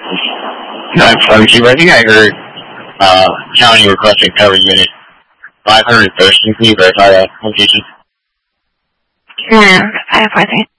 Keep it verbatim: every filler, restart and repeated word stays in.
nine five Chief, I think I heard uh, county requesting cover unit five hundred thirteen. Can you verify that location? Yeah, five, I think.